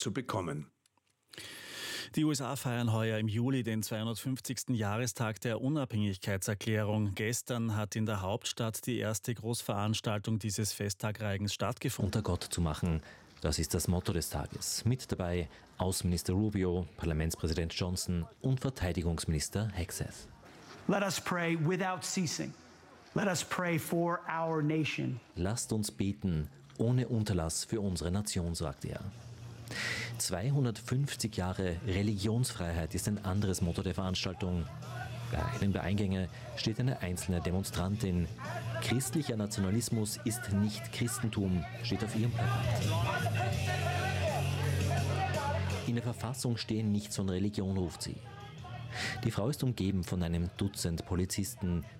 zu bekommen. Die USA feiern heuer im Juli den 250. Jahrestag der Unabhängigkeitserklärung. Gestern hat in der Hauptstadt die erste Großveranstaltung dieses Festtagreigens stattgefunden. Unter Gott zu machen, das ist das Motto des Tages. Mit dabei Außenminister Rubio, Parlamentspräsident Johnson und Verteidigungsminister Hegseth. Let us pray without ceasing. Let us pray for our nation. Lasst uns beten, ohne Unterlass für unsere Nation, sagt er. 250 Jahre Religionsfreiheit ist ein anderes Motto der Veranstaltung. Bei einem der Eingänge steht eine einzelne Demonstrantin. Christlicher Nationalismus ist nicht Christentum, steht auf ihrem Plakat. In der Verfassung stehen nichts von Religion, ruft sie. Die Frau ist umgeben von einem Dutzend Polizisten,